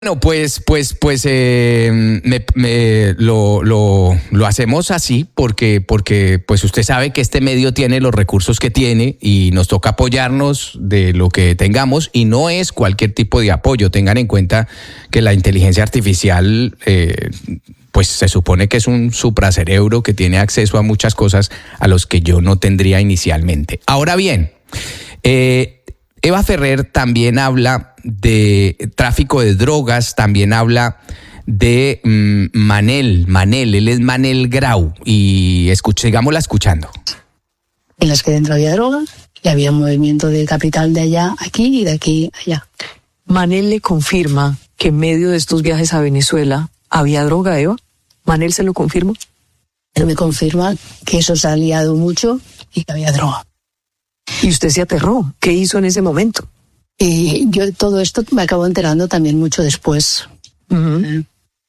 Bueno, lo hacemos así porque pues usted sabe que este medio tiene los recursos que tiene y nos toca apoyarnos de lo que tengamos y no es cualquier tipo de apoyo. Tengan en cuenta que la inteligencia artificial pues se supone que es un supracerebro que tiene acceso a muchas cosas a los que yo no tendría inicialmente. Ahora bien, Eva Ferrer también habla de tráfico de drogas, también habla de Manel, él es Manel Grau y sigámosla escuchando. En las que dentro había droga y había un movimiento de capital de allá aquí y de aquí allá. Manel le confirma que en medio de estos viajes a Venezuela había droga, Eva. ¿Manel se lo confirma? Él me confirma que eso se ha liado mucho y que había droga. Y usted se aterró. ¿Qué hizo en ese momento? Y yo todo esto me acabo enterando también mucho después. Uh-huh.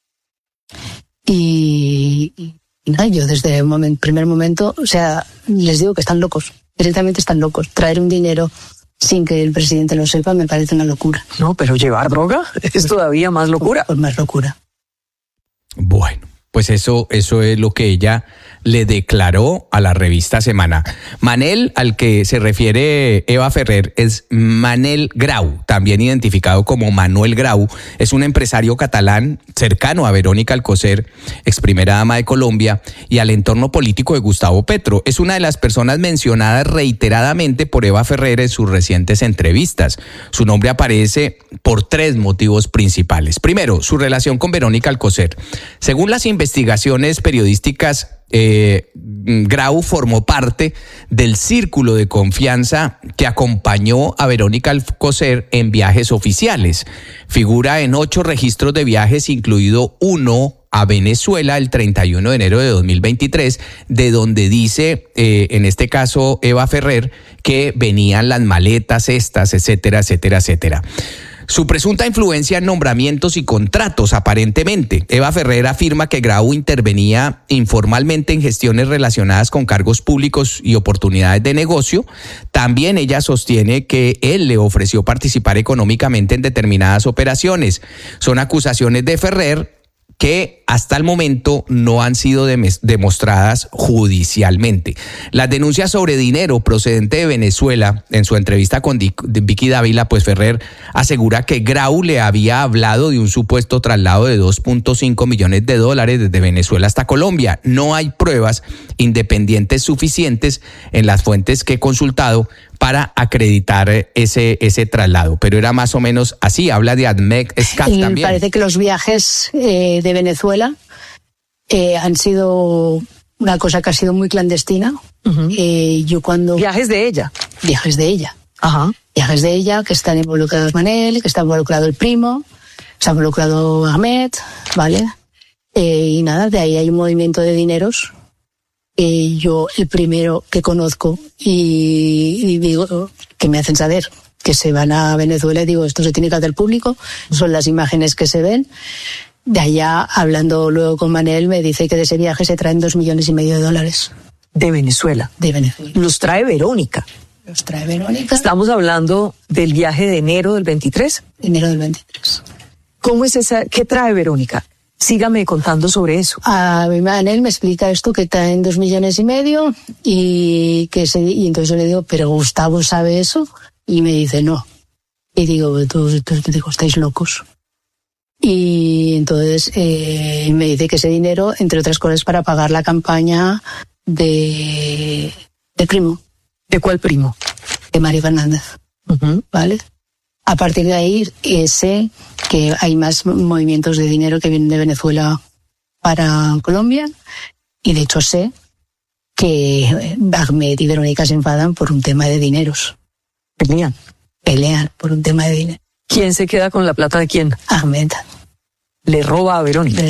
Y nada, yo desde el primer momento, o sea, les digo que están locos, directamente están locos. Traer un dinero sin que el presidente lo sepa me parece una locura. No, pero llevar droga es todavía más locura. Pues más locura. Bueno, pues eso es lo que ella le declaró a la revista Semana. Manel, al que se refiere Eva Ferrer, es Manel Grau, también identificado como Manuel Grau. Es un empresario catalán cercano a Verónica Alcocer, ex primera dama de Colombia, y al entorno político de Gustavo Petro. Es una de las personas mencionadas reiteradamente por Eva Ferrer en sus recientes entrevistas. Su nombre aparece por 3 motivos principales. Primero, su relación con Verónica Alcocer. Según las investigaciones periodísticas, Grau formó parte del círculo de confianza que acompañó a Verónica Alcocer en viajes oficiales. Figura en 8 registros de viajes, incluido uno a Venezuela el 31 de enero de 2023, de donde dice, en este caso Eva Ferrer, que venían las maletas estas, etcétera, etcétera, etcétera. Su presunta influencia en nombramientos y contratos, aparentemente. Eva Ferrer afirma que Grau intervenía informalmente en gestiones relacionadas con cargos públicos y oportunidades de negocio. También ella sostiene que él le ofreció participar económicamente en determinadas operaciones. Son acusaciones de Ferrer que hasta el momento no han sido demostradas judicialmente. Las denuncias sobre dinero procedente de Venezuela, en su entrevista con Vicky Dávila, pues Ferrer asegura que Grau le había hablado de un supuesto traslado de $2.5 millones desde Venezuela hasta Colombia. No hay pruebas independientes suficientes en las fuentes que he consultado para acreditar ese traslado, pero era más o menos así. Habla de Admec SCAF también. Parece que los viajes de Venezuela han sido una cosa que ha sido muy clandestina. Uh-huh. Viajes de ella. Viajes de ella. Ajá. Viajes de ella, que están involucrados Manel, que está involucrado el primo, se ha involucrado Ahmed, ¿vale? Y nada, de ahí hay un movimiento de dineros. Yo el primero que conozco y digo que me hacen saber que se van a Venezuela y digo, esto se tiene que hacer público, son las imágenes que se ven. De allá, hablando luego con Manel, me dice que de ese viaje se traen $2,5 millones. De Venezuela. De Venezuela. Los trae Verónica. Los trae Verónica. Estamos hablando del viaje de enero del 23. Enero del 23. ¿Cómo es esa? ¿Qué trae Verónica? Sígame contando sobre eso. A mi Manel me explica esto, que traen $2,5 millones y entonces yo le digo, ¿pero Gustavo sabe eso? Y me dice, no. Y digo, estáis locos. Y entonces me dice que ese dinero, entre otras cosas, para pagar la campaña de primo. ¿De cuál primo? De Mario Fernández. Uh-huh. ¿Vale? A partir de ahí sé que hay más movimientos de dinero que vienen de Venezuela para Colombia y de hecho sé que Ahmed y Verónica se enfadan por un tema de dineros. Pelean por un tema de dinero. ¿Quién se queda con la plata de quién? Ahmed. Le roba a Verónica.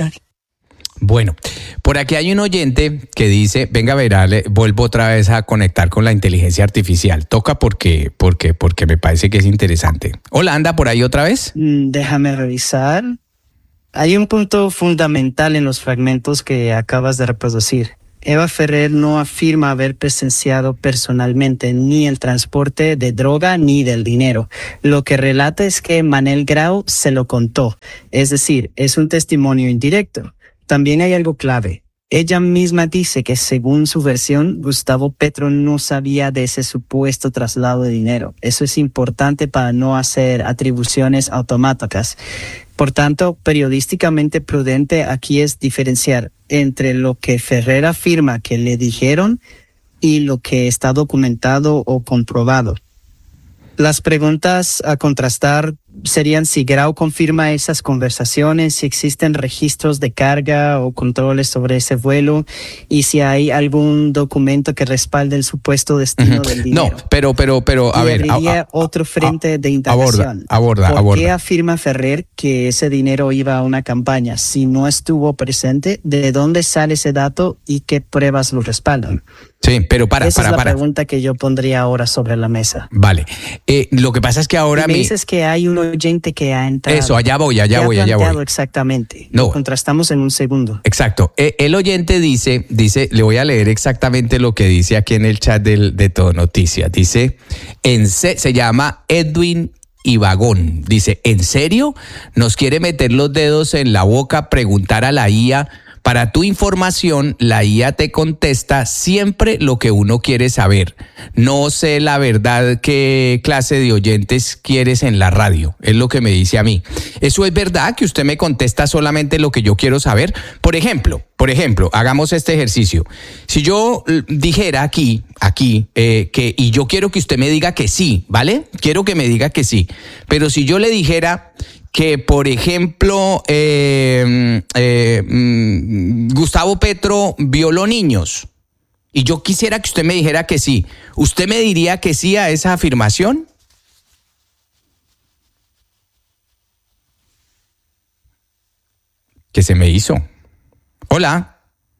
Bueno, por aquí hay un oyente que dice, venga, verá, vuelvo otra vez a conectar con la inteligencia artificial. Toca porque me parece que es interesante. Hola, ¿anda por ahí otra vez? Déjame revisar. Hay un punto fundamental en los fragmentos que acabas de reproducir. Eva Ferrer no afirma haber presenciado personalmente ni el transporte de droga ni del dinero. Lo que relata es que Manel Grau se lo contó, es decir, es un testimonio indirecto. También hay algo clave. Ella misma dice que según su versión, Gustavo Petro no sabía de ese supuesto traslado de dinero. Eso es importante para no hacer atribuciones automáticas. Por tanto, periodísticamente prudente aquí es diferenciar entre lo que Ferrer afirma que le dijeron y lo que está documentado o comprobado. Las preguntas a contrastar serían si Grau confirma esas conversaciones, si existen registros de carga o controles sobre ese vuelo y si hay algún documento que respalde el supuesto destino del dinero. No, pero, a ver. Habría otro frente de indagación. ¿Por qué afirma Ferrer que ese dinero iba a una campaña? Si no estuvo presente, ¿de dónde sale ese dato y qué pruebas lo respaldan? Sí, pero Esa es la pregunta que yo pondría ahora sobre la mesa. Vale. Lo que pasa es que ahora me dices que hay un oyente que ha entrado. Eso, allá voy. Exactamente. No. Lo contrastamos en un segundo. Exacto. El oyente dice, le voy a leer exactamente lo que dice aquí en el chat de Todo Noticias. Dice, se llama Edwin Ibagón. Dice, ¿en serio? ¿Nos quiere meter los dedos en la boca, preguntar a la IA? Para tu información, la IA te contesta siempre lo que uno quiere saber. No sé la verdad qué clase de oyentes quieres en la radio, es lo que me dice a mí. ¿Eso es verdad que usted me contesta solamente lo que yo quiero saber? Por ejemplo, hagamos este ejercicio. Si yo dijera aquí, y yo quiero que usted me diga que sí, ¿vale? Quiero que me diga que sí. Pero si yo le dijera que, por ejemplo, Gustavo Petro violó niños y yo quisiera que usted me dijera que sí, ¿usted me diría que sí a esa afirmación? ¿Qué se me hizo? Hola.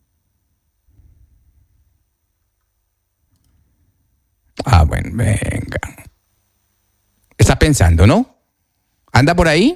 Bueno, venga. Está pensando, ¿no? ¿Anda por ahí?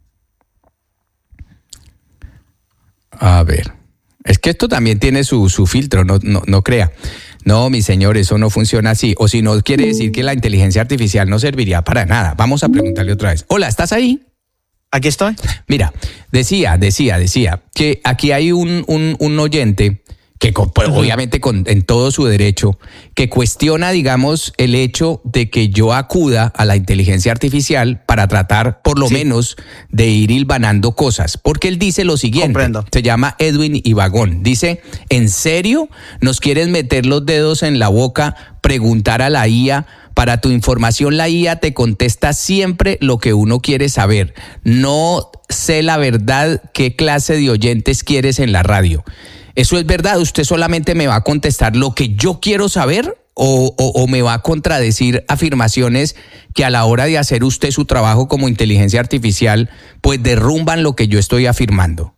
A ver, es que esto también tiene su filtro, no crea. No, mi señor, eso no funciona así. O si no, quiere decir que la inteligencia artificial no serviría para nada. Vamos a preguntarle otra vez. Hola, ¿estás ahí? Aquí estoy. Mira, decía que aquí hay un oyente que obviamente en todo su derecho, que cuestiona, digamos, el hecho de que yo acuda a la inteligencia artificial para tratar, por lo menos, de ir hilvanando cosas. Porque él dice lo siguiente. Comprendo. Se llama Edwin Ibagón. Dice, ¿en serio nos quieren meter los dedos en la boca, preguntar a la IA? Para tu información, la IA te contesta siempre lo que uno quiere saber. No sé la verdad qué clase de oyentes quieres en la radio. ¿Eso es verdad? ¿Usted solamente me va a contestar lo que yo quiero saber o me va a contradecir afirmaciones que a la hora de hacer usted su trabajo como inteligencia artificial, pues derrumban lo que yo estoy afirmando?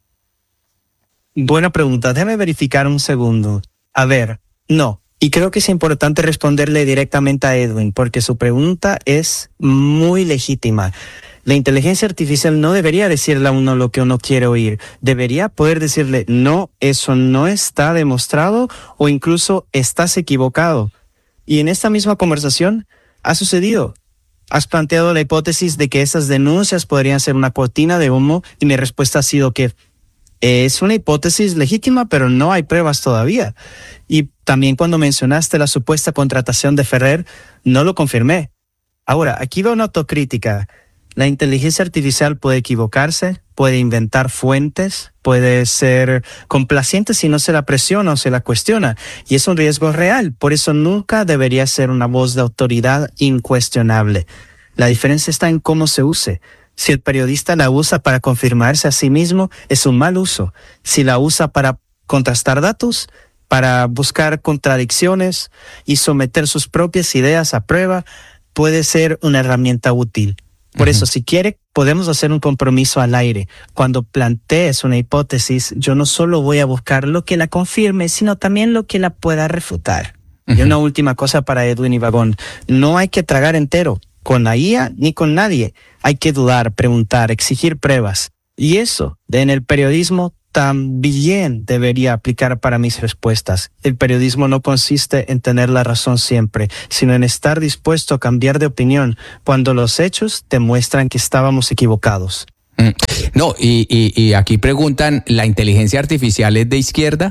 Buena pregunta. Déjame verificar un segundo. A ver, no. Y creo que es importante responderle directamente a Edwin, porque su pregunta es muy legítima. La inteligencia artificial no debería decirle a uno lo que uno quiere oír. Debería poder decirle, no, eso no está demostrado o incluso estás equivocado. Y en esta misma conversación ha sucedido. Has planteado la hipótesis de que esas denuncias podrían ser una cortina de humo y mi respuesta ha sido que es una hipótesis legítima, pero no hay pruebas todavía. Y también cuando mencionaste la supuesta contratación de Ferrer, no lo confirmé. Ahora, aquí va una autocrítica. La inteligencia artificial puede equivocarse, puede inventar fuentes, puede ser complaciente si no se la presiona o se la cuestiona. Y es un riesgo real. Por eso nunca debería ser una voz de autoridad incuestionable. La diferencia está en cómo se use. Si el periodista la usa para confirmarse a sí mismo, es un mal uso. Si la usa para contrastar datos, para buscar contradicciones y someter sus propias ideas a prueba, puede ser una herramienta útil. Por eso, si quiere, podemos hacer un compromiso al aire. Cuando plantees una hipótesis, yo no solo voy a buscar lo que la confirme, sino también lo que la pueda refutar. Y una última cosa para Edwin Ibagón. No hay que tragar entero, con la IA ni con nadie. Hay que dudar, preguntar, exigir pruebas. Y eso, en el periodismo, también debería aplicar para mis respuestas. El periodismo no consiste en tener la razón siempre, sino en estar dispuesto a cambiar de opinión cuando los hechos demuestran que estábamos equivocados. No, y aquí preguntan, ¿la inteligencia artificial es de izquierda?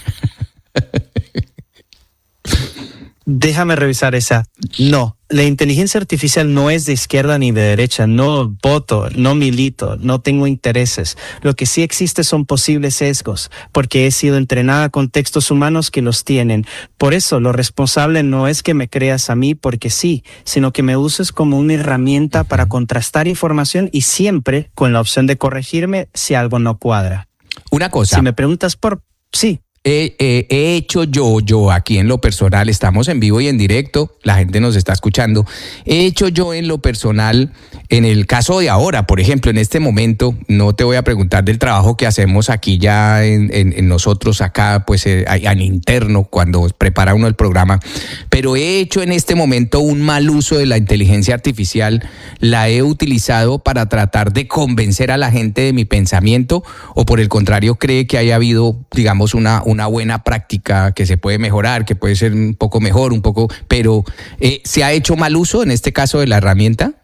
Déjame revisar esa. No, la inteligencia artificial no es de izquierda ni de derecha. No voto, no milito, no tengo intereses. Lo que sí existe son posibles sesgos, porque he sido entrenada con textos humanos que los tienen. Por eso, lo responsable no es que me creas a mí porque sí, sino que me uses como una herramienta para contrastar información y siempre con la opción de corregirme si algo no cuadra. Una cosa. Si me preguntas por... Sí. He hecho yo aquí en lo personal, estamos en vivo y en directo, la gente nos está escuchando, he hecho yo en lo personal, en el caso de ahora, por ejemplo, en este momento, no te voy a preguntar del trabajo que hacemos aquí ya en nosotros acá, pues en interno, cuando prepara uno el programa, pero he hecho en este momento un mal uso de la inteligencia artificial, la he utilizado para tratar de convencer a la gente de mi pensamiento, o por el contrario, cree que haya habido, digamos, una buena práctica que se puede mejorar, que puede ser un poco mejor, pero ¿se ha hecho mal uso en este caso de la herramienta?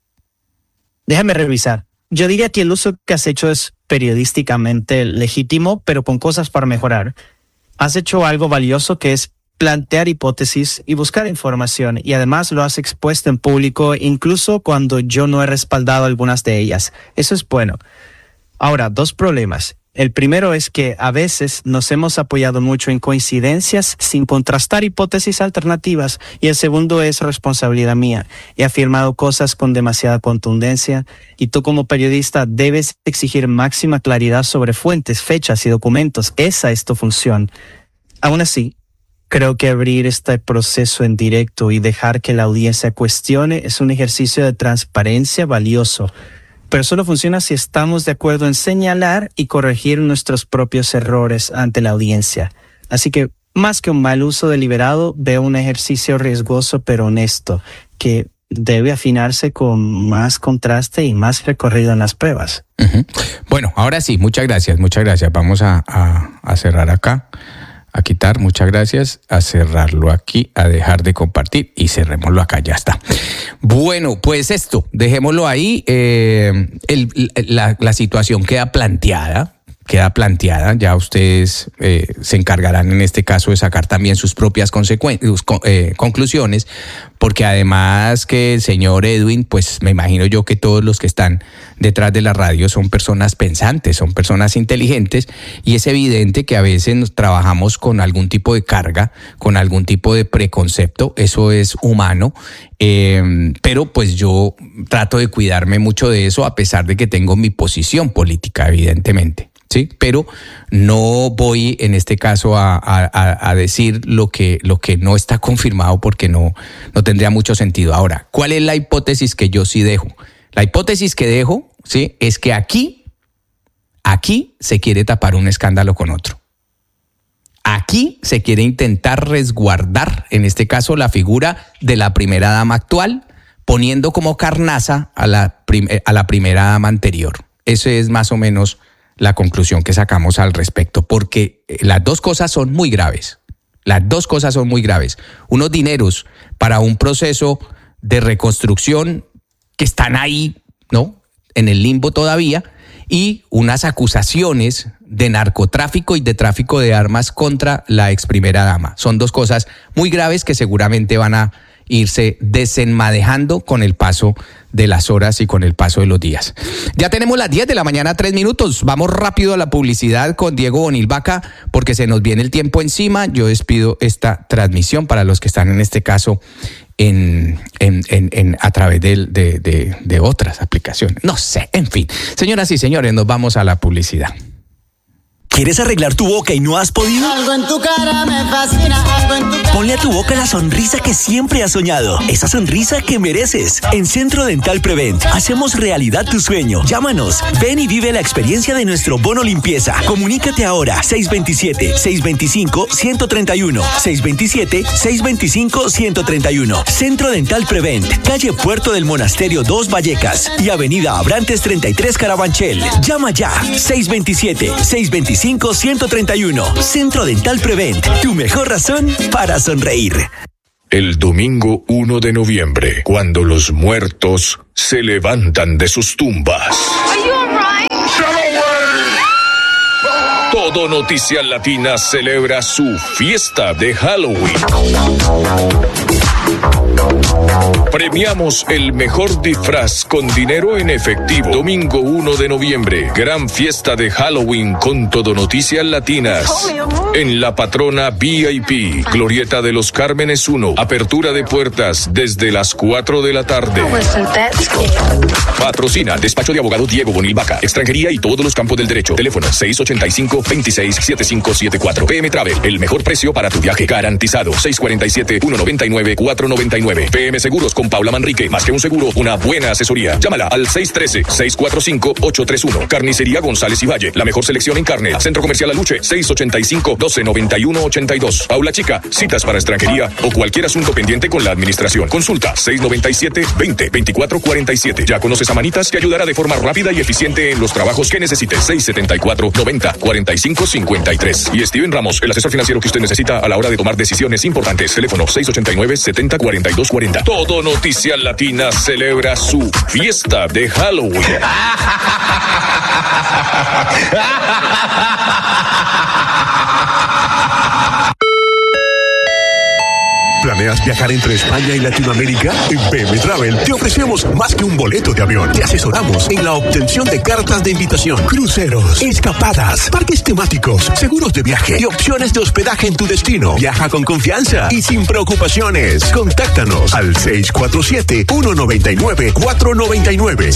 Déjame revisar. Yo diría que el uso que has hecho es periodísticamente legítimo, pero con cosas para mejorar. Has hecho algo valioso que es plantear hipótesis y buscar información, y además lo has expuesto en público incluso cuando yo no he respaldado algunas de ellas. Eso es bueno. Ahora, 2 problemas. El primero es que a veces nos hemos apoyado mucho en coincidencias sin contrastar hipótesis alternativas, y el segundo es responsabilidad mía. He afirmado cosas con demasiada contundencia y tú como periodista debes exigir máxima claridad sobre fuentes, fechas y documentos. Esa es tu función. Aún así, creo que abrir este proceso en directo y dejar que la audiencia cuestione es un ejercicio de transparencia valioso. Pero solo funciona si estamos de acuerdo en señalar y corregir nuestros propios errores ante la audiencia. Así que, más que un mal uso deliberado, veo un ejercicio riesgoso pero honesto, que debe afinarse con más contraste y más recorrido en las pruebas. Uh-huh. Bueno, ahora sí, muchas gracias. Vamos a cerrar acá. A quitar, muchas gracias, a cerrarlo aquí, a dejar de compartir y cerrémoslo acá, ya está. Bueno, pues esto, dejémoslo ahí, la situación queda planteada, ya ustedes se encargarán en este caso de sacar también sus propias conclusiones, porque además que el señor Edwin, pues me imagino yo que todos los que están detrás de la radio son personas pensantes, son personas inteligentes, y es evidente que a veces nos trabajamos con algún tipo de carga, con algún tipo de preconcepto, eso es humano, pero pues yo trato de cuidarme mucho de eso a pesar de que tengo mi posición política, evidentemente. Sí, pero no voy en este caso a decir lo que no está confirmado porque no tendría mucho sentido. Ahora, ¿cuál es la hipótesis que yo sí dejo? La hipótesis que dejo, sí, es que aquí se quiere tapar un escándalo con otro. Aquí se quiere intentar resguardar, en este caso, la figura de la primera dama actual, poniendo como carnaza a la primera dama anterior. Eso es más o menos la conclusión que sacamos al respecto, porque las dos cosas son muy graves. Unos dineros para un proceso de reconstrucción que están ahí, ¿no?, en el limbo todavía, y unas acusaciones de narcotráfico y de tráfico de armas contra la ex primera dama. Son dos cosas muy graves que seguramente van a irse desenmadejando con el paso de las horas y con el paso de los días. Ya tenemos las 10 de la mañana, 3 minutos. Vamos rápido a la publicidad con Diego Bonilvaca porque se nos viene el tiempo encima. Yo despido esta transmisión para los que están en este caso a través de otras aplicaciones. No sé, en fin. Señoras y señores, nos vamos a la publicidad. ¿Quieres arreglar tu boca y no has podido? Algo en tu cara me fascina, algo en tu cara. Ponle a tu boca la sonrisa que siempre has soñado. Esa sonrisa que mereces. En Centro Dental Prevent hacemos realidad tu sueño. Llámanos. Ven y vive la experiencia de nuestro bono limpieza. Comunícate ahora. 627-625-131. 627-625-131. Centro Dental Prevent. Calle Puerto del Monasterio 2 Vallecas y Avenida Abrantes 33 Carabanchel. Llama ya. 627-625-131. Centro Dental Prevent. Tu mejor razón para sonreír. El domingo 1 de noviembre, cuando los muertos se levantan de sus tumbas. Todo Noticias Latina celebra su fiesta de Halloween. Premiamos el mejor disfraz con dinero en efectivo. Domingo 1 de noviembre, gran fiesta de Halloween con Todo Noticias Latinas. En La Patrona VIP, Glorieta de los Cármenes 1. Apertura de puertas desde las 4 de la tarde. Patrocina Despacho de Abogado Diego Bonil Vaca. Extranjería y todos los campos del derecho. Teléfono 685-267574. PM Travel, el mejor precio para tu viaje garantizado. 647-199-499. PM Seguros con Paula Manrique. Más que un seguro, una buena asesoría. Llámala al 613-645-831. Carnicería González y Valle. La mejor selección en carne. Centro Comercial Aluche. 685-1291-82. Paula Chica. Citas para extranjería o cualquier asunto pendiente con la administración. Consulta 697-20-2447. Ya conoces a Manitas, que ayudará de forma rápida y eficiente en los trabajos que necesites. 674-90-4553. Y Steven Ramos, el asesor financiero que usted necesita a la hora de tomar decisiones importantes. Teléfono 689-70-4240. Todo Noticias Latinas celebra su fiesta de Halloween. ¿Planeas viajar entre España y Latinoamérica? En PM Travel te ofrecemos más que un boleto de avión. Te asesoramos en la obtención de cartas de invitación, cruceros, escapadas, parques temáticos, seguros de viaje y opciones de hospedaje en tu destino. Viaja con confianza y sin preocupaciones. Contáctanos al 647-199-499.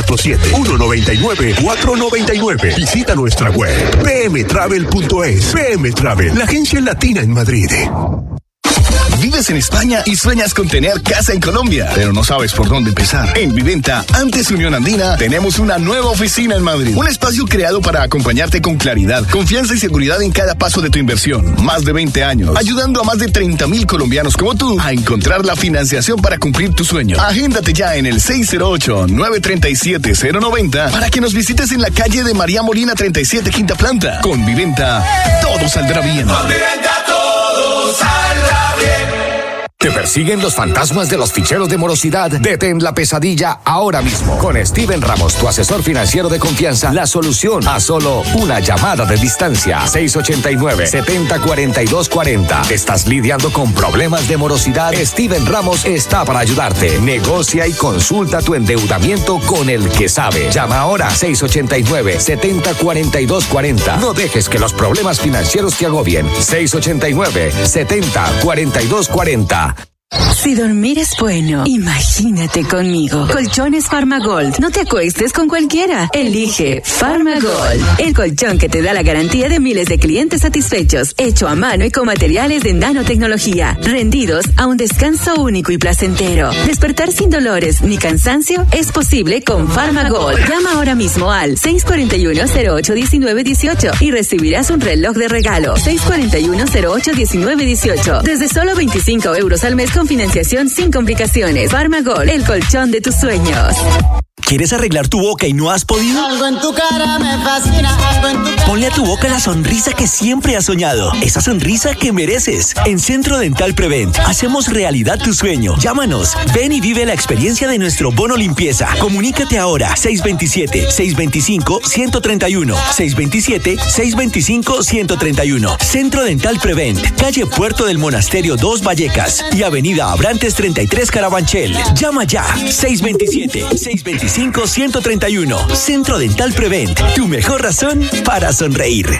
647-199-499. Visita nuestra web pmtravel.es. PM Travel, la agencia latina en Madrid. Vives en España y sueñas con tener casa en Colombia, pero no sabes por dónde empezar. En Viventa, antes Unión Andina, tenemos una nueva oficina en Madrid. Un espacio creado para acompañarte con claridad, confianza y seguridad en cada paso de tu inversión. Más de 20 años, ayudando a más de 30,000 colombianos como tú a encontrar la financiación para cumplir tu sueño. Agéndate ya en el 608-937-090 para que nos visites en la calle de María Molina 37, quinta planta. Con Viventa, todo saldrá bien. Con Viventa todo saldrá bien. ¿Te persiguen los fantasmas de los ficheros de morosidad? Detén la pesadilla ahora mismo. Con Steven Ramos, tu asesor financiero de confianza, la solución a solo una llamada de distancia. 689-70-4240. ¿Estás lidiando con problemas de morosidad? Steven Ramos está para ayudarte. Negocia y consulta tu endeudamiento con el que sabe. Llama ahora 689-70-4240. No dejes que los problemas financieros te agobien. 689-70-4240. Si dormir es bueno, imagínate conmigo. Colchones Farmagold. No te acuestes con cualquiera. Elige Farmagold, el colchón que te da la garantía de miles de clientes satisfechos, hecho a mano y con materiales de nanotecnología, rendidos a un descanso único y placentero. Despertar sin dolores ni cansancio es posible con Farmagold. Llama ahora mismo al 641-08-1918 y recibirás un reloj de regalo. 641-08-1918. Desde solo 25 euros al mes con financiación sin complicaciones. Farmagold, el colchón de tus sueños. ¿Quieres arreglar tu boca y no has podido? Algo en tu cara me fascina, algo en tu cara. Ponle a tu boca la sonrisa que siempre has soñado. Esa sonrisa que mereces. En Centro Dental Prevent hacemos realidad tu sueño. Llámanos. Ven y vive la experiencia de nuestro bono limpieza. Comunícate ahora. 627-625-131. 627-625-131. Centro Dental Prevent. Calle Puerto del Monasterio 2 Vallecas y Avenida Abrantes 33 Carabanchel. Llama ya. 627-625-131. Centro Dental Prevent. Tu mejor razón para sonreír.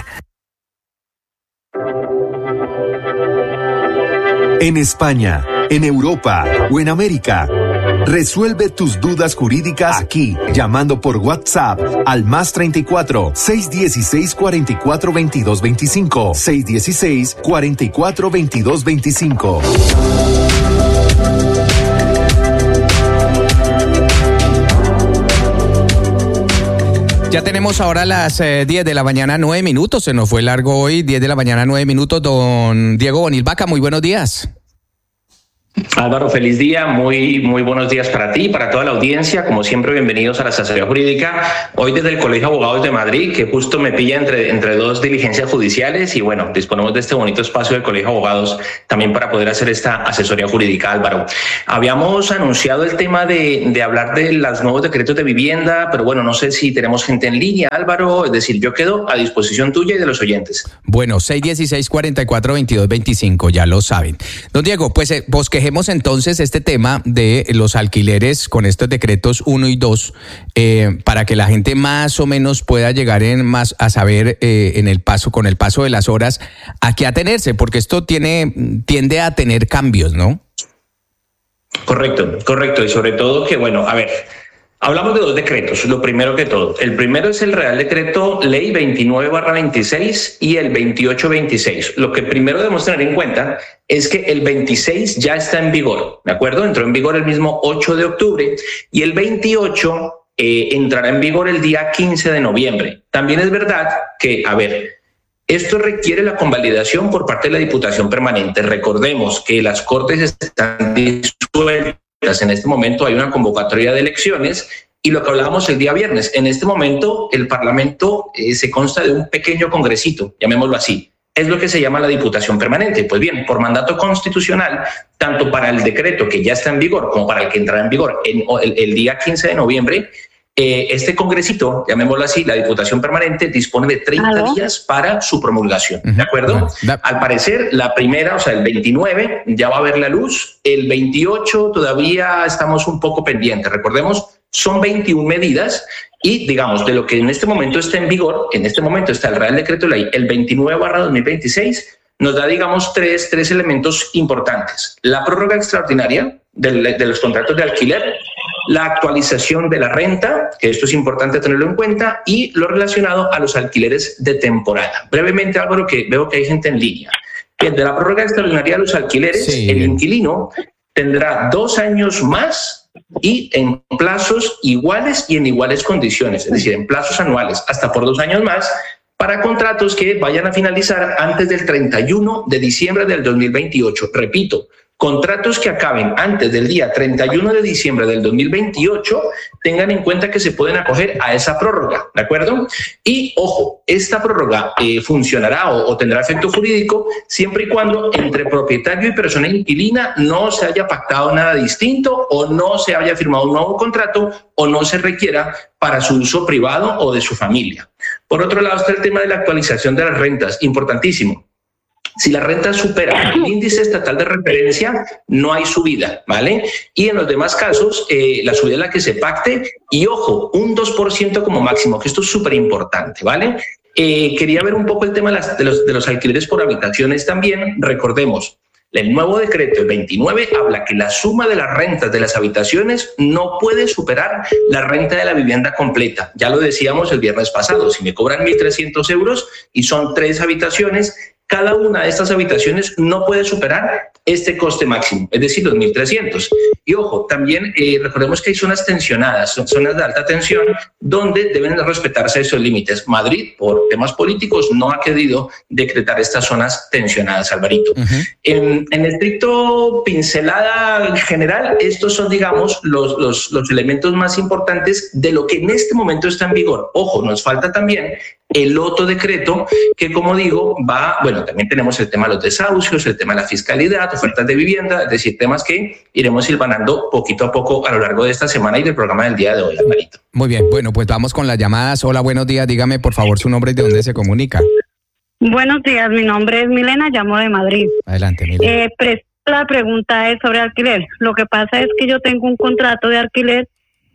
En España, en Europa o en América, Resuelve tus dudas jurídicas aquí, llamando por WhatsApp al +34 616 44 22 25 616 44 22 25. Ya tenemos ahora las 10 de la mañana, 9 minutos. Se nos fue largo hoy, 10 de la mañana, 9 minutos. Don Diego Bonilvaca, muy buenos días. Álvaro, feliz día, muy buenos días para ti, para toda la audiencia. Como siempre, bienvenidos a la asesoría jurídica. Hoy desde el Colegio de Abogados de Madrid, que justo me pilla entre dos diligencias judiciales, y bueno, disponemos de este bonito espacio del Colegio de Abogados también para poder hacer esta asesoría jurídica, Álvaro. Habíamos anunciado el tema de hablar de los nuevos decretos de vivienda, pero bueno, no sé si tenemos gente en línea, Álvaro, es decir, yo quedo a disposición tuya y de los oyentes. Bueno, 616-44-22-25, ya lo saben. Don Diego, pues bosquejemos entonces este tema de los alquileres con estos decretos 1 y 2 para que la gente más o menos pueda llegar a saber con el paso de las horas a qué atenerse, porque esto tiende a tener cambios, ¿no? Correcto. Y sobre todo que, bueno, a ver, hablamos de dos decretos, lo primero que todo. El primero es el Real Decreto Ley 29/26 y el 28/26. Lo que primero debemos tener en cuenta es que el 26 ya está en vigor, ¿de acuerdo? Entró en vigor el mismo 8 de octubre y el 28 entrará en vigor el día 15 de noviembre. También es verdad que, a ver, esto requiere la convalidación por parte de la Diputación Permanente. Recordemos que las Cortes están disueltas. En este momento hay una convocatoria de elecciones y lo que hablábamos el día viernes, en este momento el Parlamento se consta de un pequeño congresito, llamémoslo así. Es lo que se llama la Diputación Permanente. Pues bien, por mandato constitucional, tanto para el decreto que ya está en vigor como para el que entrará en vigor el día 15 de noviembre, este congresito, llamémoslo así, la Diputación Permanente dispone de 30 días para su promulgación, ¿de acuerdo? Al parecer, la primera, o sea, el 29, ya va a ver la luz. El 28 todavía estamos un poco pendientes. Recordemos, son 21 medidas y, digamos, de lo que en este momento está en vigor, en este momento está el Real Decreto Ley, el 29/2026, nos da, digamos, tres elementos importantes. La prórroga extraordinaria de los contratos de alquiler, la actualización de la renta, que esto es importante tenerlo en cuenta, y lo relacionado a los alquileres de temporada. Brevemente, Álvaro, que veo que hay gente en línea. Bien, de la prórroga extraordinaria de los alquileres, el inquilino tendrá 2 años más y en plazos iguales y en iguales condiciones, es decir, en plazos anuales, hasta por 2 años más, para contratos que vayan a finalizar antes del 31 de diciembre del 2028. Repito, contratos que acaben antes del día 31 de diciembre del 2028, tengan en cuenta que se pueden acoger a esa prórroga, ¿de acuerdo? Y, ojo, esta prórroga funcionará o tendrá efecto jurídico siempre y cuando entre propietario y persona inquilina no se haya pactado nada distinto o no se haya firmado un nuevo contrato o no se requiera para su uso privado o de su familia. Por otro lado está el tema de la actualización de las rentas, importantísimo. Si la renta supera el índice estatal de referencia, no hay subida, ¿vale? Y en los demás casos, la subida es la que se pacte y, ojo, un 2% como máximo, que esto es súper importante, ¿vale? Quería ver un poco el tema de los alquileres por habitaciones también. Recordemos, el nuevo decreto, el 29, habla que la suma de las rentas de las habitaciones no puede superar la renta de la vivienda completa. Ya lo decíamos el viernes pasado, si me cobran 1.300 euros y son 3 habitaciones, cada una de estas habitaciones no puede superar este coste máximo, es decir, los 1.300. Y ojo, también recordemos que hay zonas tensionadas, zonas de alta tensión, donde deben respetarse esos límites. Madrid, por temas políticos, no ha querido decretar estas zonas tensionadas, Alvarito. En estricto pincelada general, estos son, digamos, los elementos más importantes de lo que en este momento está en vigor. Ojo, nos falta también el otro decreto que, como digo, también tenemos el tema de los desahucios, el tema de la fiscalidad, ofertas de vivienda, es decir, temas que iremos silvanando poquito a poco a lo largo de esta semana y del programa del día de hoy, Alvarito. Muy bien, bueno, pues vamos con las llamadas. Hola, buenos días, dígame por favor su nombre y de dónde se comunica. Buenos días, mi nombre es Milena, llamo de Madrid. Adelante, Milena. La pregunta es sobre alquiler. Lo que pasa es que yo tengo un contrato de alquiler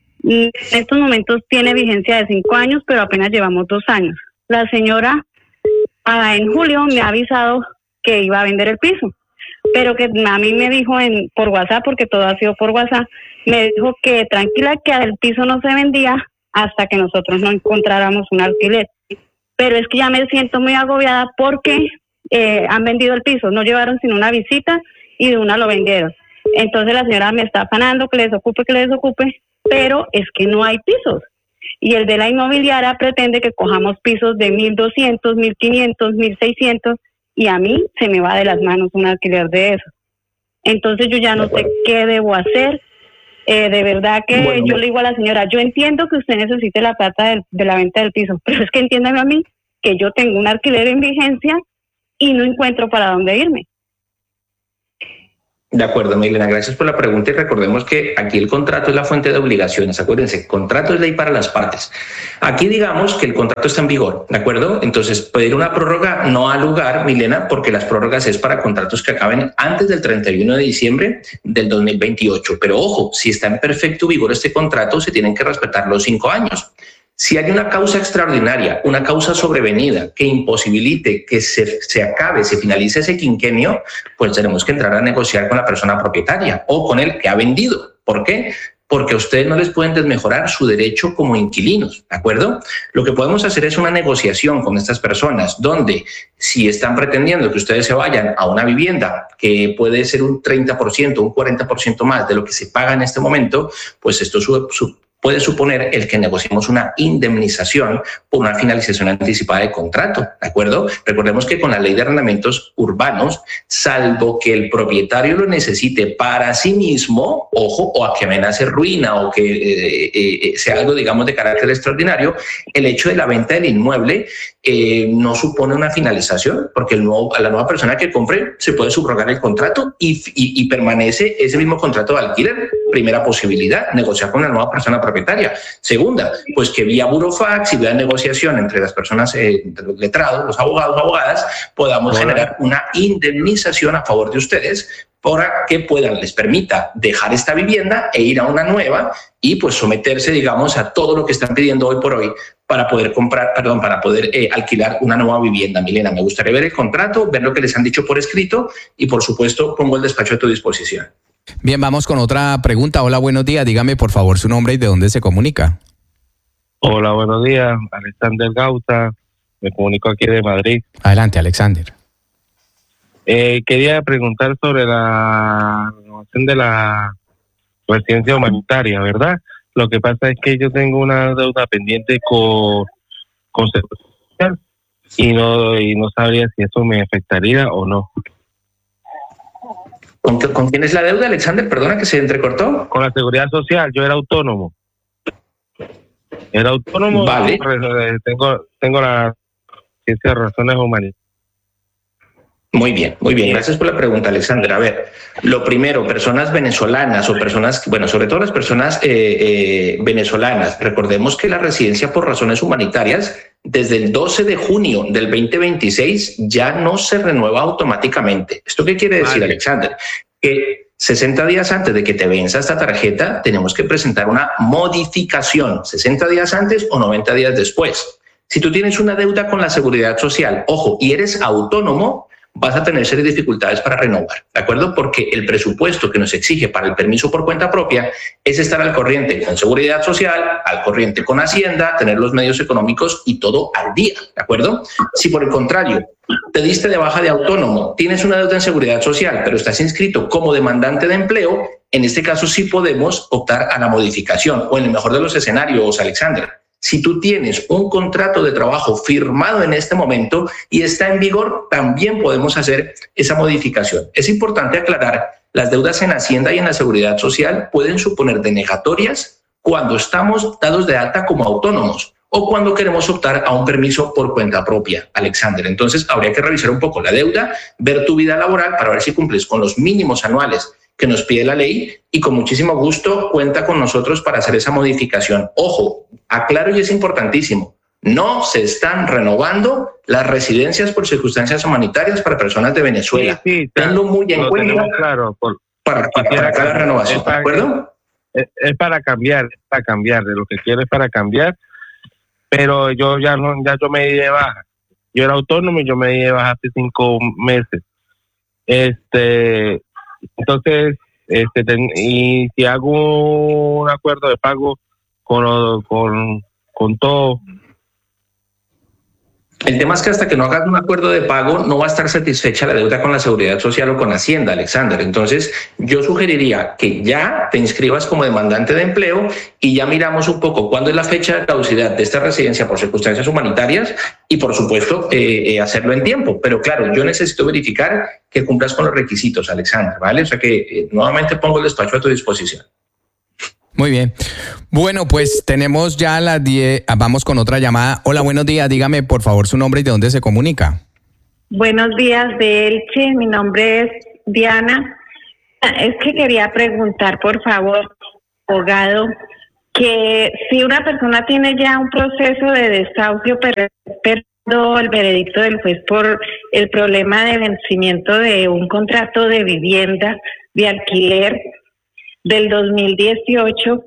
y en estos momentos tiene vigencia de 5 años, pero apenas llevamos 2 años. La señora en julio me ha avisado que iba a vender el piso. pero que a mí me dijo por WhatsApp, porque todo ha sido por WhatsApp, me dijo que tranquila, que el piso no se vendía hasta que nosotros no encontráramos un alquiler. Pero es que ya me siento muy agobiada porque han vendido el piso, no llevaron sino una visita y de una lo vendieron. Entonces la señora me está afanando que les ocupe, pero es que no hay pisos. Y el de la inmobiliaria pretende que cojamos pisos de 1.200, 1.500, 1.600 y a mí se me va de las manos un alquiler de eso. Entonces yo ya no sé qué debo hacer. De verdad que yo le digo a la señora, yo entiendo que usted necesite la plata de la venta del piso, pero es que entiéndame a mí que yo tengo un alquiler en vigencia y no encuentro para dónde irme. De acuerdo, Milena, gracias por la pregunta y recordemos que aquí el contrato es la fuente de obligaciones. Acuérdense, contrato es ley para las partes. Aquí digamos que el contrato está en vigor, ¿de acuerdo? Entonces, pedir una prórroga no ha lugar, Milena, porque las prórrogas es para contratos que acaben antes del 31 de diciembre del 2028. Pero ojo, si está en perfecto vigor este contrato, se tienen que respetar los 5 años. Si hay una causa extraordinaria, una causa sobrevenida que imposibilite que se acabe, se finalice ese quinquenio, pues tenemos que entrar a negociar con la persona propietaria o con el que ha vendido. ¿Por qué? Porque a ustedes no les pueden desmejorar su derecho como inquilinos, ¿de acuerdo? Lo que podemos hacer es una negociación con estas personas donde si están pretendiendo que ustedes se vayan a una vivienda que puede ser un 30%, un 40% más de lo que se paga en este momento, pues esto puede suponer el que negociemos una indemnización por una finalización anticipada de contrato, ¿de acuerdo? Recordemos que con la ley de arrendamientos urbanos, salvo que el propietario lo necesite para sí mismo, ojo, o a que amenace ruina o que sea algo, digamos, de carácter extraordinario, el hecho de la venta del inmueble no supone una finalización, porque a la nueva persona que compre se puede subrogar el contrato y permanece ese mismo contrato de alquiler. Primera posibilidad, negociar con la nueva persona propietaria. Segunda, pues que vía burofax y vía negociación entre las personas, los letrados, los abogados, abogadas, podamos generar una indemnización a favor de ustedes para que les permita dejar esta vivienda e ir a una nueva y pues someterse, digamos, a todo lo que están pidiendo hoy por hoy para poder alquilar una nueva vivienda. Milena, me gustaría ver el contrato, ver lo que les han dicho por escrito y, por supuesto, pongo el despacho a tu disposición. Bien, vamos con otra pregunta. Hola, buenos días. Dígame, por favor, su nombre y de dónde se comunica. Hola, buenos días. Alexander Gauta. Me comunico aquí de Madrid. Adelante, Alexander. Quería preguntar sobre la renovación de la residencia humanitaria, ¿verdad? Lo que pasa es que yo tengo una deuda pendiente con Seguridad Social y no sabría si eso me afectaría o no. ¿Con quién es la deuda, Alexander? Perdona, que se entrecortó. Con la Seguridad Social. Yo era autónomo. Vale. Tengo la ciencia de razones humanitarias. Muy bien. Gracias por la pregunta, Alexander. A ver, lo primero, personas venezolanas o personas, bueno, sobre todo las personas venezolanas. Recordemos que la residencia por razones humanitarias, desde el 12 de junio del 2026, ya no se renueva automáticamente. ¿Esto qué quiere decir, Alexander? Que 60 días antes de que te venza esta tarjeta, tenemos que presentar una modificación, 60 días antes o 90 días después. Si tú tienes una deuda con la Seguridad Social, ojo, y eres autónomo, vas a tener serias dificultades para renovar, ¿de acuerdo? Porque el presupuesto que nos exige para el permiso por cuenta propia es estar al corriente con Seguridad Social, al corriente con Hacienda, tener los medios económicos y todo al día, ¿de acuerdo? Si por el contrario te diste de baja de autónomo, tienes una deuda en Seguridad Social, pero estás inscrito como demandante de empleo, en este caso sí podemos optar a la modificación, o en el mejor de los escenarios, Alexander. Si tú tienes un contrato de trabajo firmado en este momento y está en vigor, también podemos hacer esa modificación. Es importante aclarar, las deudas en Hacienda y en la Seguridad Social pueden suponer denegatorias cuando estamos dados de alta como autónomos o cuando queremos optar a un permiso por cuenta propia, Alexander. Entonces, habría que revisar un poco la deuda, ver tu vida laboral para ver si cumples con los mínimos anuales que nos pide la ley y con muchísimo gusto cuenta con nosotros para hacer esa modificación. Ojo, aclaro y es importantísimo, no se están renovando las residencias por circunstancias humanitarias para personas de Venezuela. Sí, tenlo muy en cuenta claro, para cada renovación, ¿de acuerdo? Es para cambiar, de lo que quiero es para cambiar, pero yo me di de baja. Yo era autónomo y yo me di de baja hace 5 meses. Entonces, y si hago un acuerdo de pago con todo. El tema es que hasta que no hagas un acuerdo de pago no va a estar satisfecha la deuda con la Seguridad Social o con Hacienda, Alexander. Entonces, yo sugeriría que ya te inscribas como demandante de empleo y ya miramos un poco cuándo es la fecha de caducidad de esta residencia por circunstancias humanitarias y, por supuesto, hacerlo en tiempo. Pero claro, yo necesito verificar que cumplas con los requisitos, Alexander, ¿vale? O sea que nuevamente pongo el despacho a tu disposición. Muy bien. Bueno, pues tenemos ya las 10. Vamos con otra llamada. Hola, buenos días. Dígame, por favor, su nombre y de dónde se comunica. Buenos días, de Elche. Mi nombre es Diana. Es que quería preguntar, por favor, abogado, que si una persona tiene ya un proceso de desahucio, pero el veredicto del juez por el problema de vencimiento de un contrato de vivienda de alquiler del 2018,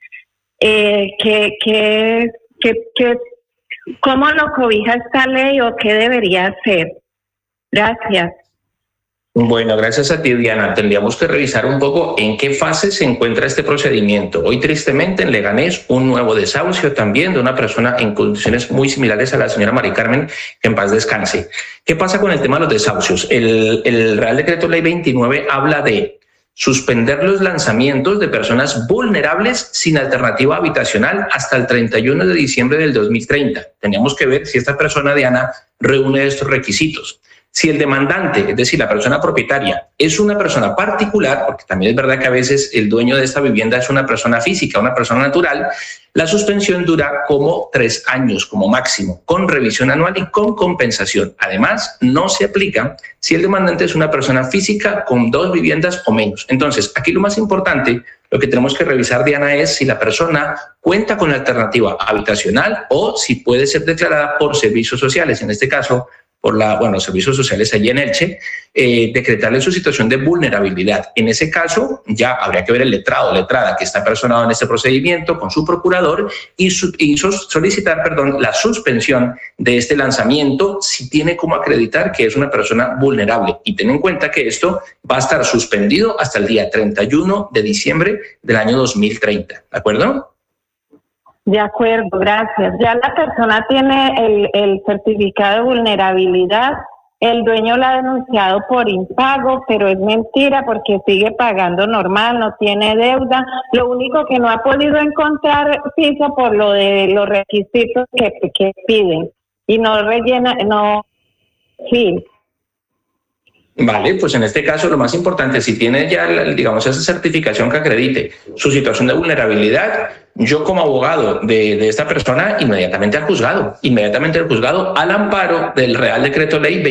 ¿cómo lo cobija esta ley o qué debería hacer? Gracias. Bueno, gracias a ti, Diana. Tendríamos que revisar un poco en qué fase se encuentra este procedimiento. Hoy, tristemente, en Leganés, un nuevo desahucio también de una persona en condiciones muy similares a la señora Mari Carmen, que en paz descanse. ¿Qué pasa con el tema de los desahucios? El Real Decreto Ley 29 habla de suspender los lanzamientos de personas vulnerables sin alternativa habitacional hasta el 31 de diciembre del 2030. Teníamos que ver si esta persona, Diana, reúne estos requisitos. Si el demandante, es decir, la persona propietaria, es una persona particular, porque también es verdad que a veces el dueño de esta vivienda es una persona física, una persona natural, la suspensión dura como 3 años como máximo, con revisión anual y con compensación. Además, no se aplica si el demandante es una persona física con 2 viviendas o menos. Entonces, aquí lo más importante, lo que tenemos que revisar, Diana, es si la persona cuenta con alternativa habitacional o si puede ser declarada por servicios sociales, en este caso, por los servicios sociales allí en Elche, decretarle su situación de vulnerabilidad. En ese caso, ya habría que ver el letrado o letrada que está personado en este procedimiento con su procurador y solicitar la suspensión de este lanzamiento si tiene como acreditar que es una persona vulnerable. Y ten en cuenta que esto va a estar suspendido hasta el día 31 de diciembre del año 2030. ¿De acuerdo? De acuerdo, gracias. Ya la persona tiene el certificado de vulnerabilidad, el dueño la ha denunciado por impago, pero es mentira porque sigue pagando normal, no tiene deuda. Lo único que no ha podido encontrar piso por lo de los requisitos que piden y no rellena, sí. Vale, pues en este caso lo más importante, si tiene ya, digamos, esa certificación que acredite su situación de vulnerabilidad, yo como abogado de esta persona, inmediatamente al juzgado al amparo del Real Decreto Ley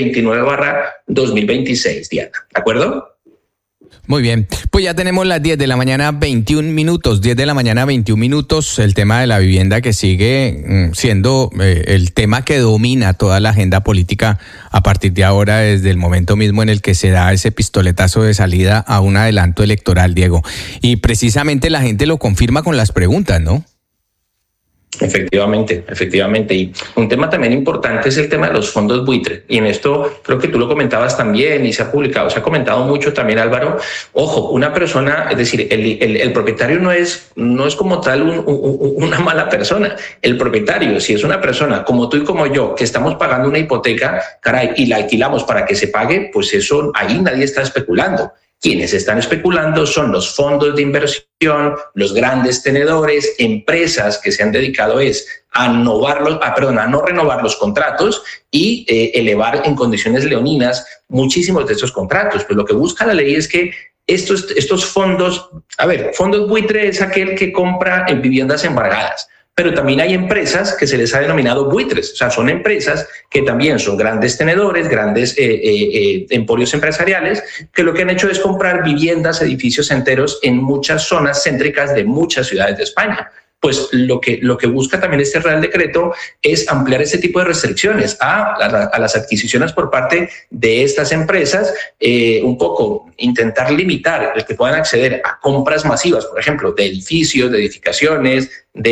29/2026, Diana, ¿de acuerdo? Muy bien, pues ya tenemos las 10 de la mañana, 21 minutos, 10 de la mañana, 21 minutos, el tema de la vivienda que sigue siendo el tema que domina toda la agenda política a partir de ahora, desde el momento mismo en el que se da ese pistoletazo de salida a un adelanto electoral, Diego. Y precisamente la gente lo confirma con las preguntas, ¿no? Efectivamente. Y un tema también importante es el tema de los fondos buitre. Y en esto creo que tú lo comentabas también y se ha comentado mucho también, Álvaro. Ojo, una persona, es decir, el propietario no es como tal una mala persona. El propietario, si es una persona como tú y como yo, que estamos pagando una hipoteca, caray, y la alquilamos para que se pague, pues eso ahí nadie está especulando. Quienes están especulando son los fondos de inversión, los grandes tenedores, empresas que se han dedicado a no renovar los contratos y elevar en condiciones leoninas muchísimos de estos contratos. Pues lo que busca la ley es que estos fondos, fondos buitre es aquel que compra en viviendas embargadas. Pero también hay empresas que se les ha denominado buitres, o sea, son empresas que también son grandes tenedores, grandes emporios empresariales, que lo que han hecho es comprar viviendas, edificios enteros en muchas zonas céntricas de muchas ciudades de España. pues lo que busca también este Real Decreto es ampliar este tipo de restricciones a las adquisiciones por parte de estas empresas, un poco intentar limitar el que puedan acceder a compras masivas, por ejemplo, de edificios, de edificaciones,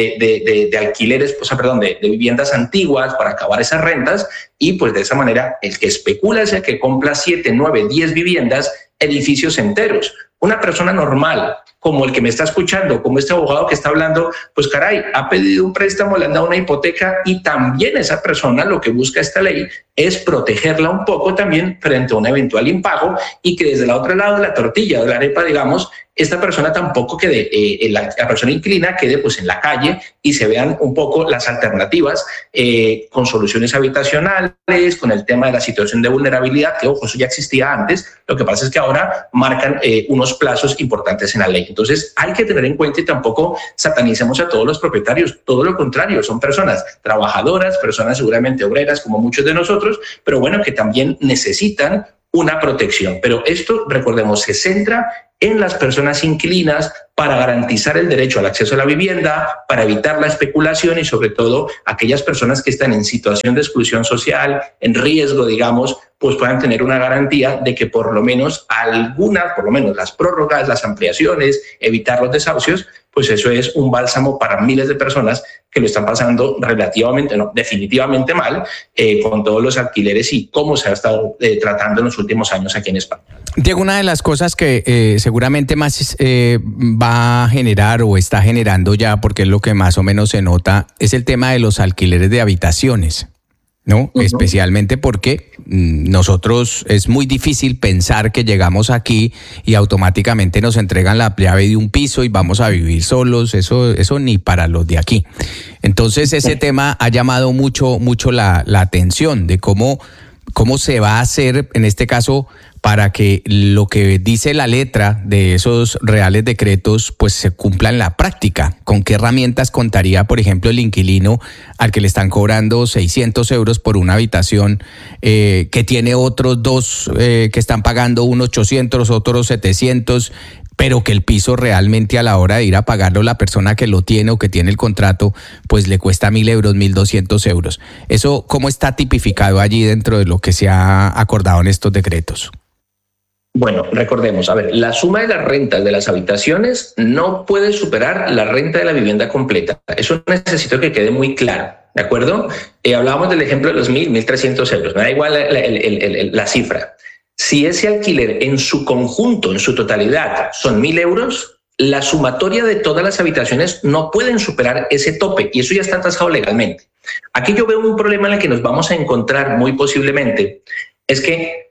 de alquileres, de viviendas antiguas para acabar esas rentas, y pues de esa manera el que especula es el que compra 7, 9, 10 viviendas, edificios enteros. Una persona normal, como el que me está escuchando, como este abogado que está hablando, pues caray, ha pedido un préstamo, le han dado una hipoteca, y también esa persona lo que busca esta ley es protegerla un poco también frente a un eventual impago, y que desde el otro lado de la tortilla, de la arepa, digamos, esta persona tampoco quede, la persona inquilina quede pues en la calle, y se vean un poco las alternativas con soluciones habitacionales, con el tema de la situación de vulnerabilidad, que ojo, eso ya existía antes, lo que pasa es que ahora marcan unos plazos importantes en la ley. Entonces hay que tener en cuenta, y tampoco satanicemos a todos los propietarios, todo lo contrario, son personas trabajadoras, personas seguramente obreras como muchos de nosotros, pero bueno, que también necesitan una protección. Pero esto, recordemos, se centra en las personas inquilinas para garantizar el derecho al acceso a la vivienda, para evitar la especulación, y sobre todo aquellas personas que están en situación de exclusión social, en riesgo, digamos, pues puedan tener una garantía de que por lo menos las prórrogas, las ampliaciones, evitar los desahucios, pues eso es un bálsamo para miles de personas que lo están pasando definitivamente mal con todos los alquileres y cómo se ha estado tratando en los últimos años aquí en España. Diego, una de las cosas que seguramente más va a generar o está generando ya, porque es lo que más o menos se nota, es el tema de los alquileres de habitaciones, ¿no? Uh-huh. Especialmente porque nosotros es muy difícil pensar que llegamos aquí y automáticamente nos entregan la llave de un piso y vamos a vivir solos, eso ni para los de aquí. Entonces ese tema ha llamado mucho la atención de cómo se va a hacer en este caso para que lo que dice la letra de esos reales decretos pues se cumpla en la práctica. ¿Con qué herramientas contaría, por ejemplo, el inquilino al que le están cobrando 600 euros por una habitación, que tiene otros dos que están pagando unos 800, otros 700, pero que el piso realmente a la hora de ir a pagarlo la persona que lo tiene o que tiene el contrato, pues le cuesta 1.000 euros, 1.200 euros? ¿Eso cómo está tipificado allí dentro de lo que se ha acordado en estos decretos? Bueno, recordemos, la suma de las rentas de las habitaciones no puede superar la renta de la vivienda completa. Eso necesito que quede muy claro, ¿de acuerdo? Hablábamos del ejemplo de los 1.300 euros, me da igual la cifra. Si ese alquiler en su conjunto, en su totalidad, son 1.000 euros, la sumatoria de todas las habitaciones no pueden superar ese tope, y eso ya está tasado legalmente. Aquí yo veo un problema en el que nos vamos a encontrar muy posiblemente, es que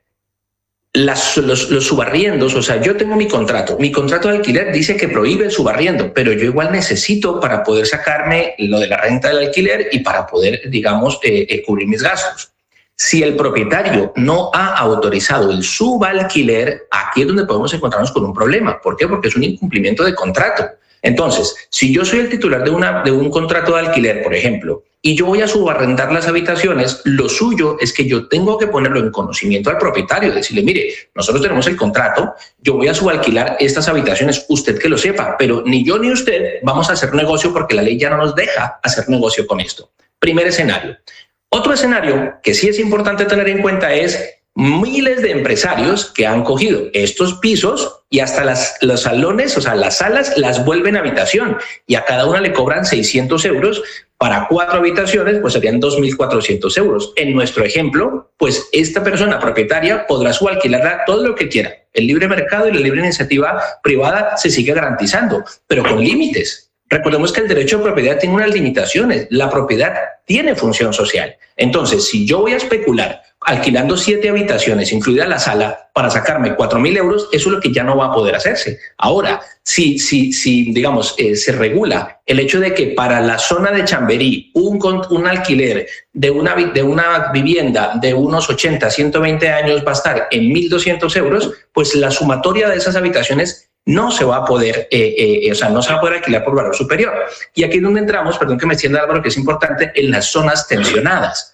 los subarriendos, o sea, yo tengo mi contrato de alquiler dice que prohíbe el subarriendo, pero yo igual necesito para poder sacarme lo de la renta del alquiler y para poder, digamos, cubrir mis gastos. Si el propietario no ha autorizado el subalquiler, aquí es donde podemos encontrarnos con un problema. ¿Por qué? Porque es un incumplimiento de contrato. Entonces, si yo soy el titular de un contrato de alquiler, por ejemplo, y yo voy a subarrendar las habitaciones, lo suyo es que yo tengo que ponerlo en conocimiento al propietario, decirle, mire, nosotros tenemos el contrato, yo voy a subalquilar estas habitaciones, usted que lo sepa, pero ni yo ni usted vamos a hacer negocio porque la ley ya no nos deja hacer negocio con esto. Primer escenario. Otro escenario que sí es importante tener en cuenta es miles de empresarios que han cogido estos pisos y hasta los salones, o sea, las salas, las vuelven habitación, y a cada una le cobran 600 euros. Para 4 habitaciones, pues serían 2.400 euros. En nuestro ejemplo, pues esta persona propietaria podrá subalquilarla todo lo que quiera. El libre mercado y la libre iniciativa privada se sigue garantizando, pero con límites. Recordemos que el derecho de propiedad tiene unas limitaciones. La propiedad tiene función social. Entonces, si yo voy a especular alquilando 7 habitaciones, incluida la sala, para sacarme 4.000 euros, eso es lo que ya no va a poder hacerse. Ahora, si digamos, se regula el hecho de que para la zona de Chamberí un alquiler de una vivienda de unos 80, 120 años va a estar en 1.200 euros, pues la sumatoria de esas habitaciones no se va a poder, no se va a poder alquilar por valor superior. Y aquí es donde entramos, perdón que me extienda, Álvaro, que es importante, en las zonas tensionadas.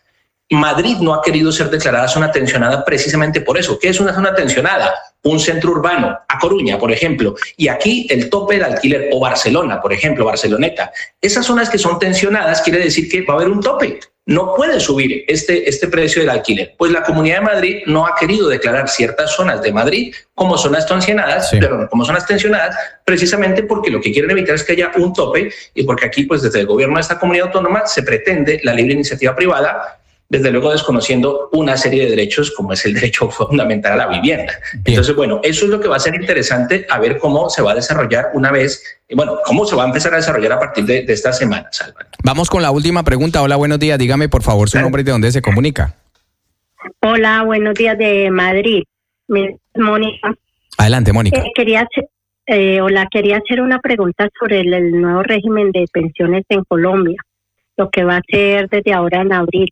Madrid no ha querido ser declarada zona tensionada precisamente por eso. ¿Qué es una zona tensionada? Un centro urbano, A Coruña, por ejemplo, y aquí el tope del alquiler, o Barcelona, por ejemplo, Barceloneta. Esas zonas que son tensionadas quiere decir que va a haber un tope. No puede subir este precio del alquiler. Pues la Comunidad de Madrid no ha querido declarar ciertas zonas de Madrid como zonas tensionadas, como zonas tensionadas, precisamente porque lo que quieren evitar es que haya un tope y porque aquí, pues desde el gobierno de esta comunidad autónoma se pretende la libre iniciativa privada, desde luego desconociendo una serie de derechos como es el derecho fundamental a la vivienda. Bien. Entonces, bueno, eso es lo que va a ser interesante a ver cómo se va a desarrollar una vez, cómo se va a empezar a desarrollar a partir de esta semana, Álvaro. Vamos con la última pregunta. Hola, buenos días. Dígame, por favor, su nombre y de dónde se comunica. Hola, buenos días de Madrid. Mónica. Adelante, Mónica. Quería hacer una pregunta sobre el nuevo régimen de pensiones en Colombia, lo que va a ser desde ahora en abril.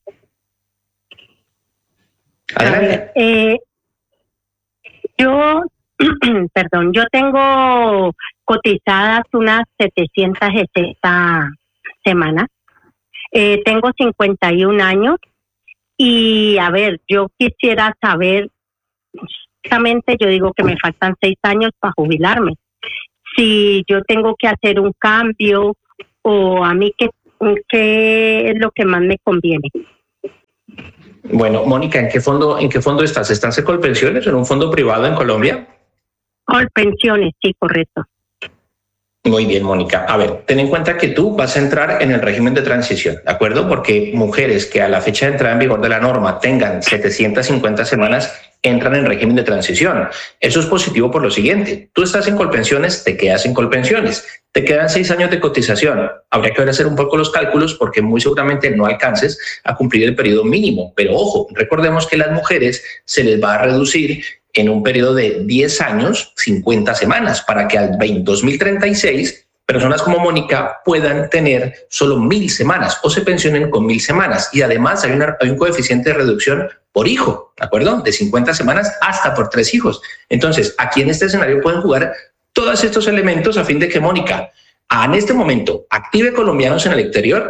Yo tengo cotizadas unas 760 semanas. Tengo 51 años y yo quisiera saber, justamente yo digo que me faltan 6 años para jubilarme. Si yo tengo que hacer un cambio o a mí qué es lo que más me conviene. Bueno, Mónica, ¿en qué fondo estás? ¿Estás en Colpensiones o en un fondo privado en Colombia? Colpensiones, sí, correcto. Muy bien, Mónica. A ver, ten en cuenta que tú vas a entrar en el régimen de transición, ¿de acuerdo? Porque mujeres que a la fecha de entrada en vigor de la norma tengan 750 semanas entran en régimen de transición. Eso es positivo por lo siguiente. Tú estás en Colpensiones, te quedas en Colpensiones. Te quedan 6 años de cotización. Habría que hacer un poco los cálculos porque muy seguramente no alcances a cumplir el periodo mínimo. Pero ojo, recordemos que a las mujeres se les va a reducir en un periodo de 10 años, 50 semanas, para que al 2036 personas como Mónica puedan tener solo 1.000 semanas o se pensionen con 1.000 semanas. Y además hay un coeficiente de reducción por hijo, ¿de acuerdo? De 50 semanas hasta por 3 hijos. Entonces, aquí en este escenario pueden jugar todos estos elementos a fin de que Mónica, en este momento, active colombianos en el exterior,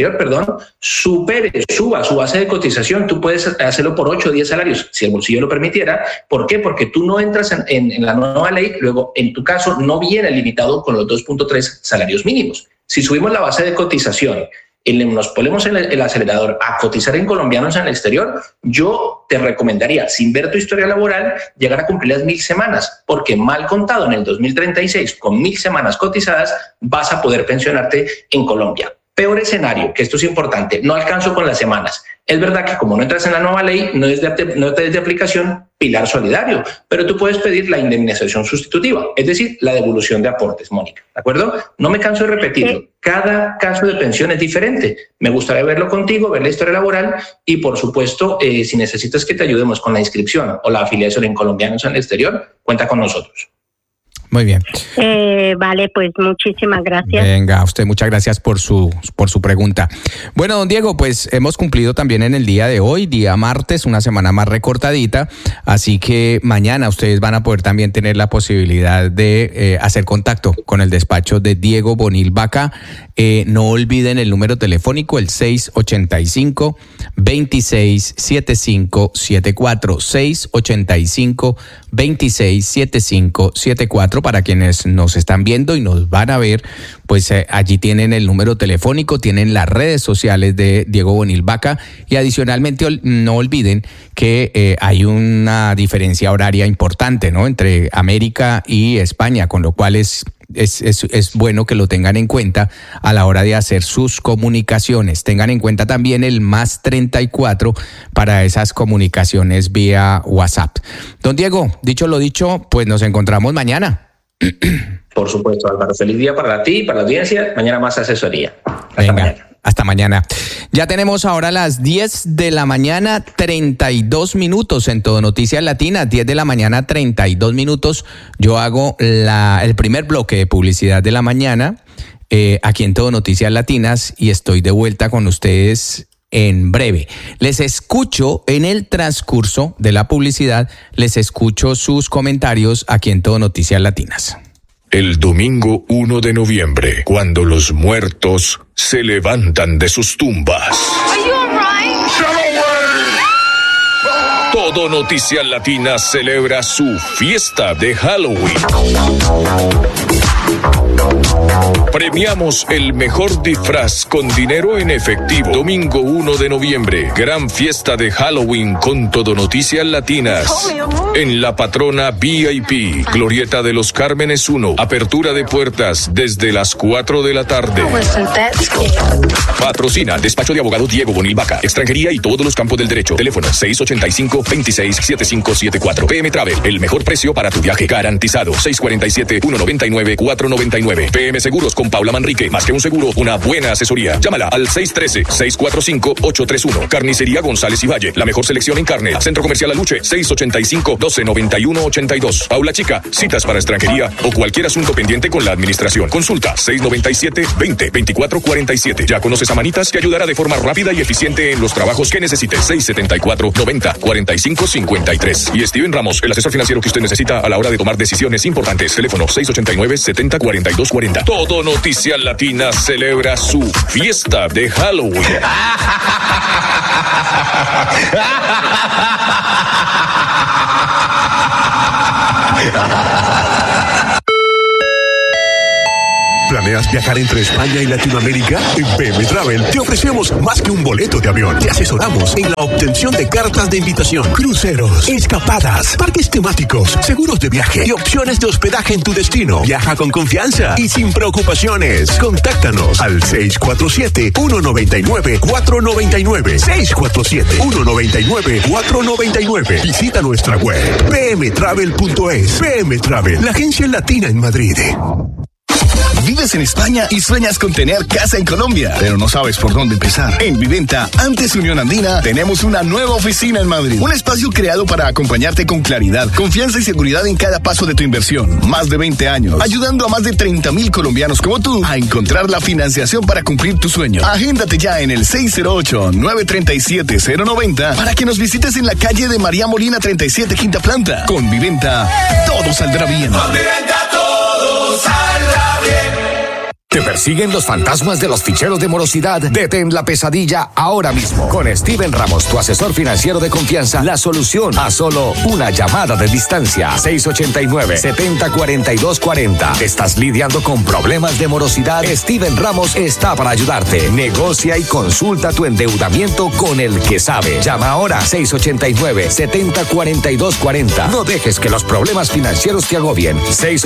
suba su base de cotización. Tú puedes hacerlo por 8 o 10 salarios, si el bolsillo lo permitiera. ¿Por qué? Porque tú no entras en la nueva ley, luego en tu caso no viene limitado con los 2.3 salarios mínimos. Si subimos la base de cotización, nos ponemos en el acelerador a cotizar en colombianos en el exterior, yo te recomendaría, sin ver tu historia laboral, llegar a cumplir las 1.000 semanas, porque mal contado en el 2036, con 1.000 semanas cotizadas, vas a poder pensionarte en Colombia. Peor escenario, que esto es importante, no alcanzo con las semanas. Es verdad que como no entras en la nueva ley, no es de aplicación Pilar Solidario, pero tú puedes pedir la indemnización sustitutiva, es decir, la devolución de aportes, Mónica, ¿de acuerdo? No me canso de repetirlo. Sí. Cada caso de pensión es diferente. Me gustaría verlo contigo, ver la historia laboral y, por supuesto, si necesitas que te ayudemos con la inscripción o la afiliación en colombianos en el exterior, cuenta con nosotros. Muy bien. Vale, pues muchísimas gracias. Venga, a usted muchas gracias por su pregunta. Bueno, don Diego, pues hemos cumplido también en el día de hoy, día martes, una semana más recortadita, así que mañana ustedes van a poder también tener la posibilidad de hacer contacto con el despacho de Diego Bonil Vaca. No olviden el número telefónico, el 685-267574, 685-267574. Para quienes nos están viendo y nos van a ver, pues allí tienen el número telefónico, tienen las redes sociales de Diego Bonil Vaca y adicionalmente no olviden que hay una diferencia horaria importante, ¿no?, entre América y España, con lo cual es bueno que lo tengan en cuenta a la hora de hacer sus comunicaciones. Tengan en cuenta también el +34 para esas comunicaciones vía WhatsApp. Don Diego, dicho lo dicho, pues nos encontramos mañana. Por supuesto, Álvaro. Feliz día para ti, para la audiencia. Mañana más asesoría. Hasta mañana. Ya tenemos ahora las 10 de la mañana, 32 minutos en Todo Noticias Latinas, 10 de la mañana, 32 minutos. Yo hago el primer bloque de publicidad de la mañana aquí en Todo Noticias Latinas y estoy de vuelta con ustedes en breve. Les escucho en el transcurso de la publicidad, les escucho sus comentarios aquí en Todo Noticias Latinas. El domingo 1 de noviembre, cuando los muertos se levantan de sus tumbas. Are you all right? Todo Noticias Latina celebra su fiesta de Halloween. Premiamos el mejor disfraz con dinero en efectivo. Domingo 1 de noviembre, gran fiesta de Halloween con Todo Noticias Latinas. En La Patrona VIP, Glorieta de los Cármenes 1. Apertura de puertas desde las 4 de la tarde. Patrocina Despacho de Abogado Diego Bonil Vaca. Extranjería y todos los campos del derecho. Teléfono 685-267574. PM Travel, el mejor precio para tu viaje garantizado. 647-199-499. PM Seguros con Paula Manrique. Más que un seguro, una buena asesoría. Llámala al 613-645-831. Carnicería González y Valle. La mejor selección en carne. Centro Comercial Aluche. 685-1291-82. Paula Chica. Citas para extranjería o cualquier asunto pendiente con la administración. Consulta 697-20-2447. Ya conoces a Manitas, que ayudará de forma rápida y eficiente en los trabajos que necesites. 674-90-4553. Y Steven Ramos, el asesor financiero que usted necesita a la hora de tomar decisiones importantes. Teléfono 689-70-4240. Todo Noticias Latinas celebra su fiesta de Halloween. ¿Planeas viajar entre España y Latinoamérica? En PM Travel te ofrecemos más que un boleto de avión. Te asesoramos en la obtención de cartas de invitación, cruceros, escapadas, parques temáticos, seguros de viaje y opciones de hospedaje en tu destino. Viaja con confianza y sin preocupaciones. Contáctanos al 647-199-499. 647-199-499. Visita nuestra web pmtravel.es. PM Travel, la agencia latina en Madrid. Vives en España y sueñas con tener casa en Colombia, pero no sabes por dónde empezar. En Viventa, antes Unión Andina, tenemos una nueva oficina en Madrid. Un espacio creado para acompañarte con claridad, confianza y seguridad en cada paso de tu inversión. Más de 20 años, ayudando a más de 30,000 colombianos como tú a encontrar la financiación para cumplir tu sueño. Agéndate ya en el 608-937-090 para que nos visites en la calle de María Molina 37, quinta planta. Con Viventa, todo saldrá bien. Con Viventa todo saldrá bien. ¿Te persiguen los fantasmas de los ficheros de morosidad? Detén la pesadilla ahora mismo. Con Steven Ramos, tu asesor financiero de confianza, la solución a solo una llamada de distancia. 689-70-4240. ¿Estás lidiando con problemas de morosidad? Steven Ramos está para ayudarte. Negocia y consulta tu endeudamiento con el que sabe. Llama ahora 689-70-4240. No dejes que los problemas financieros te agobien.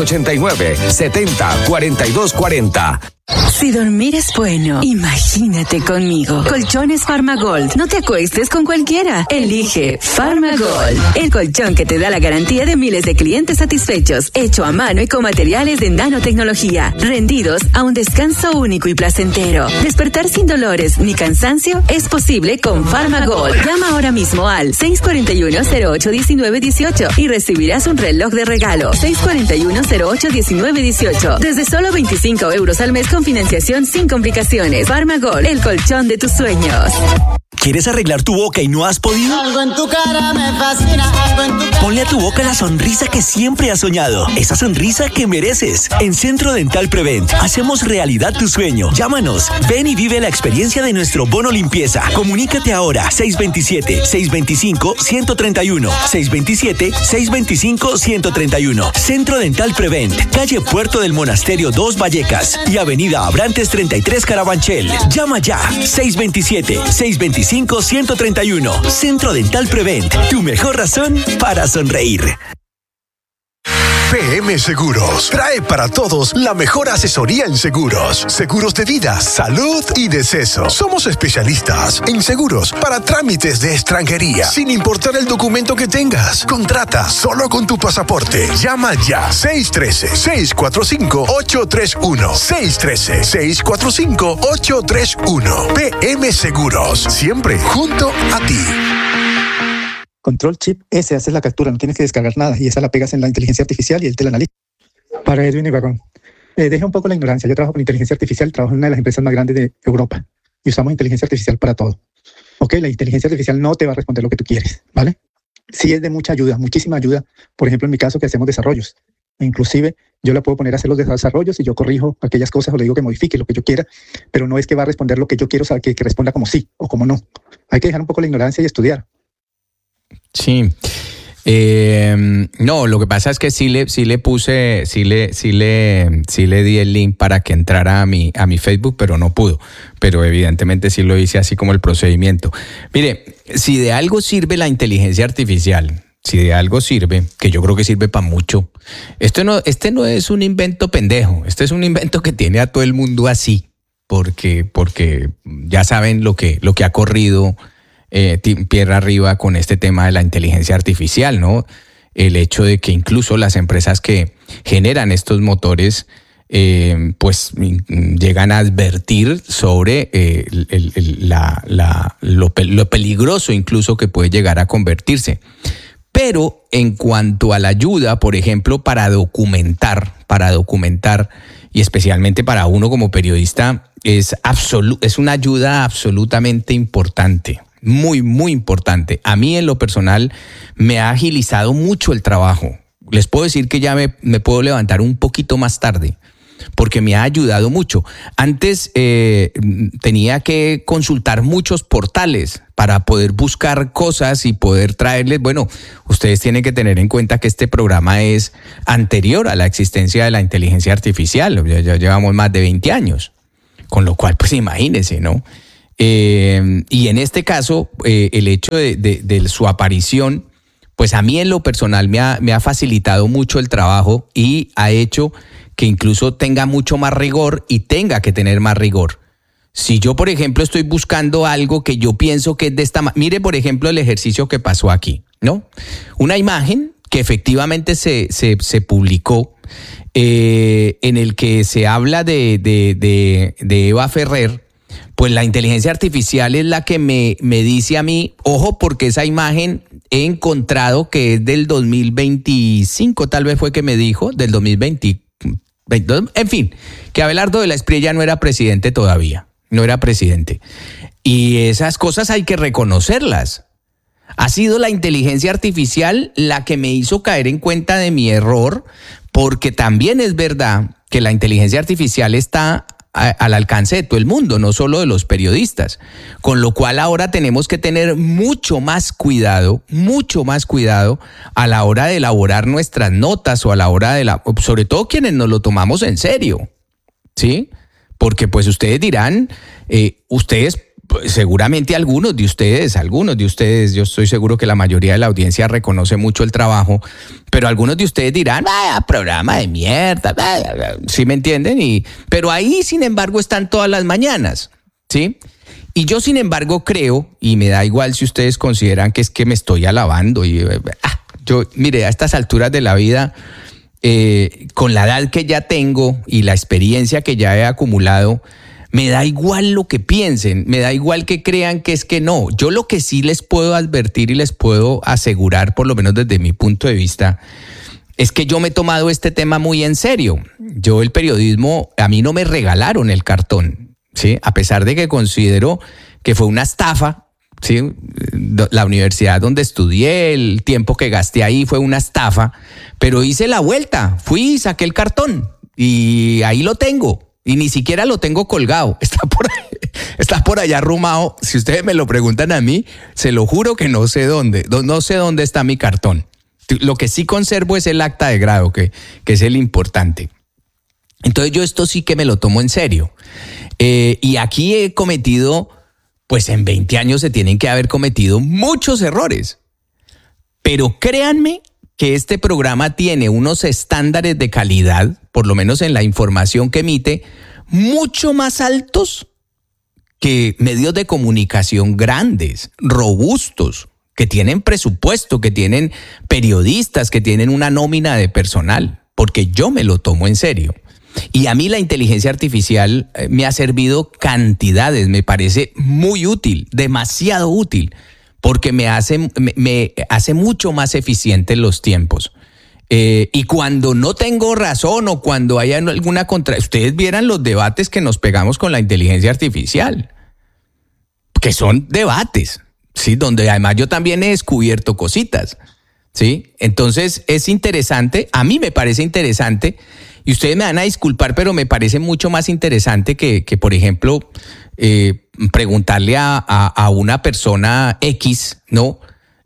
689-70-4240. Si dormir es bueno, imagínate conmigo. Colchones Farmagold. No te acuestes con cualquiera. Elige Farmagold. El colchón que te da la garantía de miles de clientes satisfechos. Hecho a mano y con materiales de nanotecnología. Rendidos a un descanso único y placentero. Despertar sin dolores ni cansancio es posible con Farmagold. Llama ahora mismo al 641-08-1918 y recibirás un reloj de regalo. 641-08-1918. Desde solo 25 euros al mes con financiación sin complicaciones. Farmagold, el colchón de tus sueños. ¿Quieres arreglar tu boca y no has podido? Algo en tu cara me fascina, algo en tu cara. Ponle a tu boca la sonrisa que siempre has soñado. Esa sonrisa que mereces. En Centro Dental Prevent hacemos realidad tu sueño. Llámanos. Ven y vive la experiencia de nuestro bono limpieza. Comunícate ahora. 627-625-131. 627-625-131. Centro Dental Prevent. Calle Puerto del Monasterio 2 Vallecas y Avenida Abrantes 33 Carabanchel. Llama ya. 627-625-131. Centro Dental Prevent, tu mejor razón para sonreír. PM Seguros trae para todos la mejor asesoría en seguros. Seguros de vida, salud y deceso. Somos especialistas en seguros para trámites de extranjería, sin importar el documento que tengas. Contrata solo con tu pasaporte. Llama ya. 613-645-831. 613-645-831. PM Seguros. Siempre junto a ti. Control Chip S, haces la captura, no tienes que descargar nada y esa la pegas en la inteligencia artificial y él te la analiza. Para Edwin Ibagón, deja un poco la ignorancia. Yo trabajo con inteligencia artificial, trabajo en una de las empresas más grandes de Europa y usamos inteligencia artificial para todo. Ok, la inteligencia artificial no te va a responder lo que tú quieres, ¿vale? Sí es de mucha ayuda, muchísima ayuda. Por ejemplo, en mi caso que hacemos desarrollos. Inclusive yo la puedo poner a hacer los desarrollos y yo corrijo aquellas cosas o le digo que modifique lo que yo quiera, pero no es que va a responder lo que yo quiero, o sea, que responda como sí o como no. Hay que dejar un poco la ignorancia y estudiar. Sí. No, lo que pasa es que sí le di el link para que entrara a mi Facebook, pero no pudo. Pero evidentemente sí lo hice así como el procedimiento. Mire, si de algo sirve la inteligencia artificial, si de algo sirve, que yo creo que sirve para mucho, este no es un invento pendejo, este es un invento que tiene a todo el mundo así, porque ya saben lo que ha corrido tierra arriba con este tema de la inteligencia artificial, ¿no? El hecho de que incluso las empresas que generan estos motores pues llegan a advertir sobre lo peligroso incluso que puede llegar a convertirse. Pero en cuanto a la ayuda, por ejemplo, para documentar, y especialmente para uno como periodista, es una ayuda absolutamente importante. Muy, muy importante. A mí en lo personal me ha agilizado mucho el trabajo. Les puedo decir que ya me puedo levantar un poquito más tarde porque me ha ayudado mucho. Antes tenía que consultar muchos portales para poder buscar cosas y poder traerles. Bueno, ustedes tienen que tener en cuenta que este programa es anterior a la existencia de la inteligencia artificial. Ya llevamos más de 20 años. Con lo cual, pues imagínense, ¿no? Y en este caso, el hecho de su aparición, pues a mí en lo personal me ha facilitado mucho el trabajo y ha hecho que incluso tenga mucho más rigor y tenga que tener más rigor. Si yo, por ejemplo, estoy buscando algo que yo pienso que es de esta manera, mire, por ejemplo, el ejercicio que pasó aquí, ¿no? Una imagen que efectivamente se publicó en el que se habla de Eva Ferrer. Pues la inteligencia artificial es la que me dice a mí, ojo, porque esa imagen he encontrado que es del 2025, tal vez fue que me dijo, del 2020, en fin, que Abelardo de la Espriella no era presidente todavía, no era presidente. Y esas cosas hay que reconocerlas. Ha sido la inteligencia artificial la que me hizo caer en cuenta de mi error, porque también es verdad que la inteligencia artificial está al alcance de todo el mundo, no solo de los periodistas, con lo cual ahora tenemos que tener mucho más cuidado a la hora de elaborar nuestras notas o a la hora sobre todo quienes nos lo tomamos en serio, ¿sí? Porque pues ustedes dirán, seguramente algunos de ustedes, yo estoy seguro que la mayoría de la audiencia reconoce mucho el trabajo, pero algunos de ustedes dirán, vaya, programa de mierda, ¿sí me entienden? Pero ahí, sin embargo, están todas las mañanas, ¿sí? Y yo, sin embargo, creo, y me da igual si ustedes consideran que es que me estoy alabando, mire, a estas alturas de la vida, con la edad que ya tengo y la experiencia que ya he acumulado, me da igual lo que piensen, me da igual que crean que es que no. Yo lo que sí les puedo advertir y les puedo asegurar, por lo menos desde mi punto de vista, es que yo me he tomado este tema muy en serio. Yo el periodismo, a mí no me regalaron el cartón, ¿sí? A pesar de que considero que fue una estafa, ¿sí? La universidad donde estudié, el tiempo que gasté ahí fue una estafa, pero hice la vuelta, fui y saqué el cartón y ahí lo tengo. Y ni siquiera lo tengo colgado, está por allá arrumado. Si ustedes me lo preguntan a mí, se lo juro que no sé dónde está mi cartón. Lo que sí conservo es el acta de grado, que es el importante. Entonces yo esto sí que me lo tomo en serio. Y aquí he cometido, pues en 20 años se tienen que haber cometido muchos errores. Pero créanme que este programa tiene unos estándares de calidad, por lo menos en la información que emite, mucho más altos que medios de comunicación grandes, robustos, que tienen presupuesto, que tienen periodistas, que tienen una nómina de personal, porque yo me lo tomo en serio. Y a mí la inteligencia artificial me ha servido cantidades, me parece muy útil, demasiado útil, porque me hace mucho más eficiente los tiempos. Y cuando no tengo razón o cuando haya alguna ustedes vieran los debates que nos pegamos con la inteligencia artificial, que son debates, ¿sí? Donde además yo también he descubierto cositas, ¿sí? Entonces es interesante, a mí me parece interesante, y ustedes me van a disculpar, pero me parece mucho más interesante que por ejemplo, preguntarle a una persona X, ¿no?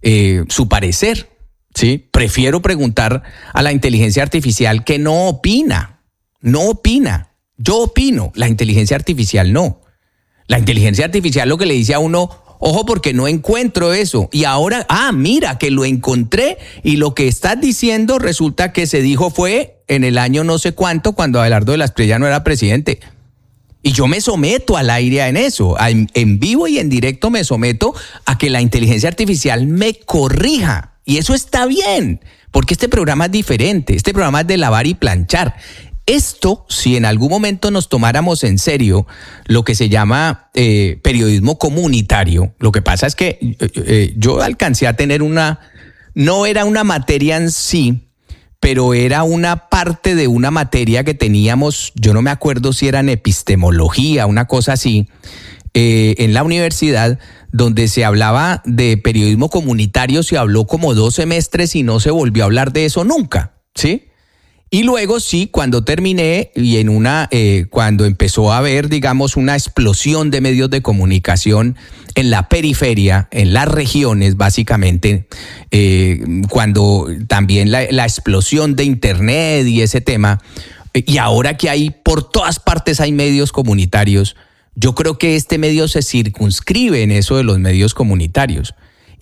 su parecer, ¿sí? Prefiero preguntar a la inteligencia artificial que no opina. Yo opino, la inteligencia artificial no. La inteligencia artificial lo que le dice a uno, ojo porque no encuentro eso. Y ahora, mira que lo encontré y lo que estás diciendo resulta que se dijo fue en el año no sé cuánto cuando Abelardo de la Espriella no era presidente. Y yo me someto al aire en eso, en vivo y en directo me someto a que la inteligencia artificial me corrija. Y eso está bien, porque este programa es diferente, este programa es de lavar y planchar. Esto, si en algún momento nos tomáramos en serio lo que se llama periodismo comunitario, lo que pasa es que yo alcancé a tener no era una materia en sí, pero era una parte de una materia que teníamos, yo no me acuerdo si era en epistemología, una cosa así, en la universidad, donde se hablaba de periodismo comunitario, se habló como 2 semestres y no se volvió a hablar de eso nunca, ¿sí? Y luego sí, cuando terminé y cuando empezó a haber, digamos, una explosión de medios de comunicación en la periferia, en las regiones, básicamente, cuando también la explosión de Internet y ese tema, y ahora que hay por todas partes hay medios comunitarios, yo creo que este medio se circunscribe en eso de los medios comunitarios.